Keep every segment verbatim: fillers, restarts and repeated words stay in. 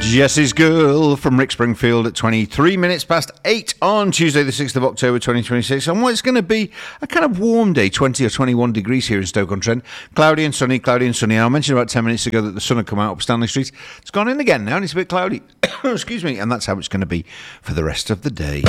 Jessie's Girl from Rick Springfield at twenty-three minutes past eight on Tuesday the sixth of October twenty twenty-six, and what's going to be a kind of warm day, twenty or twenty-one degrees here in Stoke-on-Trent. Cloudy and sunny, cloudy and sunny. I mentioned about ten minutes ago that the sun had come out up Stanley Street. It's gone in again now and it's a bit cloudy. Excuse me. And that's how it's going to be for the rest of the day.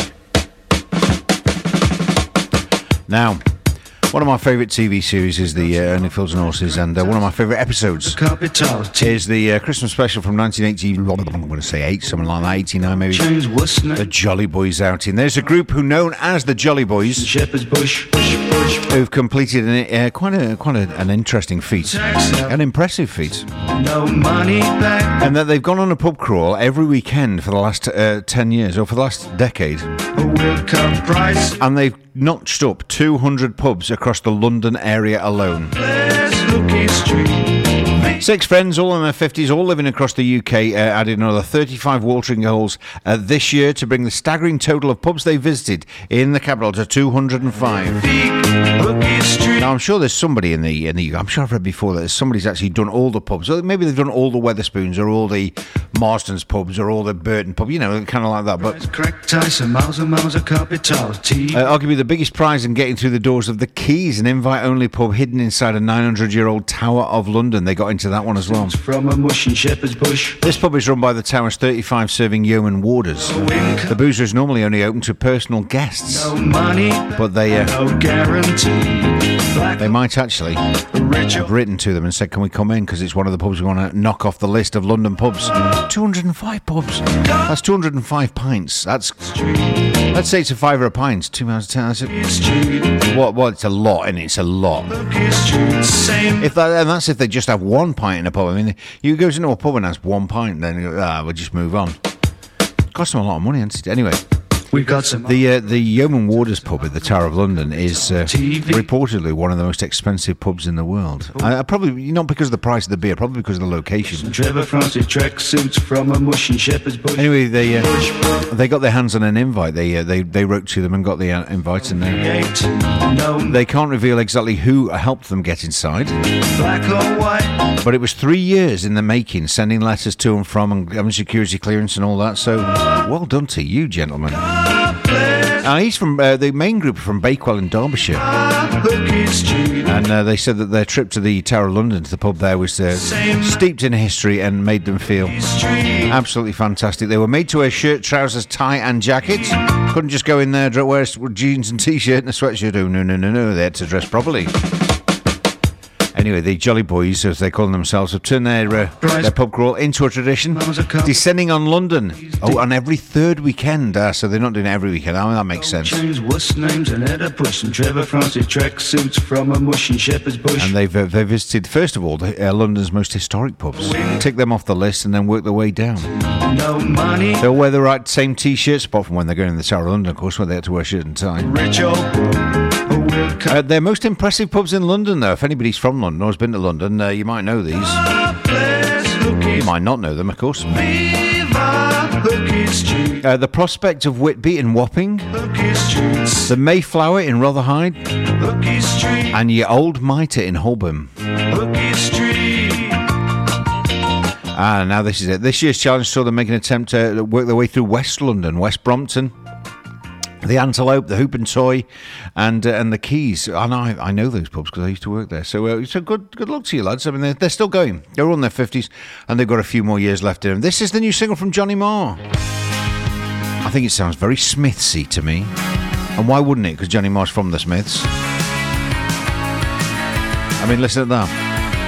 Now, one of my favourite T V series is the uh, Ernie Fields and Horses, and uh, one of my favourite episodes is the uh, Christmas special from nineteen eighty, I'm going to say eight, something like that, eighty-nine maybe, the Jolly Boys outing. There's a group who known as the Jolly Boys who've completed an, uh, quite, a, quite a, an interesting feat, an impressive feat, and that they've gone on a pub crawl every weekend for the last uh, ten years, or for the last decade, and they've notched up two hundred pubs across the London area alone. Six friends, all in their fifties, all living across the U K, uh, added another thirty-five watering holes uh, this year to bring the staggering total of pubs they visited in the capital to two hundred five. Now, I'm sure there's somebody in the, in the... I'm sure I've read before that somebody's actually done all the pubs. So maybe they've done all the Wetherspoons or all the Marston's pubs or all the Burton pub, you know, kind of like that. But uh, arguably the biggest prize in getting through the doors of the Keys, an invite-only pub hidden inside a nine hundred year old Tower of London. They got into that one as well. From a mush and shepherd's bush. This pub is run by the Tower's thirty-five serving yeoman warders. The boozer is normally only open to personal guests. No money, but they uh, no guarantee. They might actually have written to them and said, can we come in, because it's one of the pubs we want to knock off the list of London pubs. two hundred five pubs. That's two hundred five pints. That's, let's say it's a fiver a pint. Two pounds ten. That's it. What? Well, it's a lot, isn't it? It's a lot. If that, and that's if they just have one pint in a pub. I mean, you go into a pub and has one pint, then you go, ah, we'll just move on. It costs them a lot of money, hasn't it? Anyway. We've got some. The uh, the Yeoman Warders pub at the Tower of London is uh, reportedly one of the most expensive pubs in the world. Uh, probably not because of the price of the beer, probably because of the location. Trevor Francis track suits from a mush and shepherd's bush. Anyway, they uh, they got their hands on an invite. They uh, they they wrote to them and got the uh, invite, and they they can't reveal exactly who helped them get inside. Black or white. But it was three years in the making, sending letters to and from and having security clearance and all that. So well done to you, gentlemen. Uh, he's from uh, the main group from Bakewell in Derbyshire, and uh, they said that their trip to the Tower of London, to the pub there, was uh, steeped in history and made them feel absolutely fantastic. They were made to wear shirt, trousers, tie and jackets. Couldn't just go in there, wear jeans and t-shirt and a sweatshirt. Oh, no, no, no, no, they had to dress properly. Anyway, the Jolly Boys, as they call themselves, have turned their uh, their pub crawl into a tradition, descending on London. Oh, on every third weekend. Uh, so they're not doing it every weekend. I mean, that makes sense. And they've uh, they visited, first of all, the, uh, London's most historic pubs. Tick them off the list and then work their way down. No money. They'll wear the right same t-shirts, apart from when they're going in the Tower of London, of course, where they had to wear shirt and tie. Rich old Uh, they're most impressive pubs in London, though. If anybody's from London or has been to London, uh, you might know these. You might not know them, of course. Uh, the Prospect of Whitby in Wapping, the Mayflower in Rotherhithe, and your Old Mitre in Holborn. Ah, now this is it. This year's challenge saw them make an attempt to work their way through West London, West Brompton, the Antelope, the Hoop and Toy, and uh, and the Keys. And I, I know those pubs because I used to work there. So uh, so good good luck to you, lads. I mean, they're, they're still going. They're all in their fifties, and they've got a few more years left in them. This is the new single from Johnny Marr. I think it sounds very Smithsy to me. And why wouldn't it? Because Johnny Marr's from the Smiths. I mean, listen to that.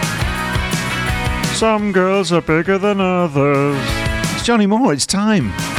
Some girls are bigger than others. It's Johnny Marr. It's time.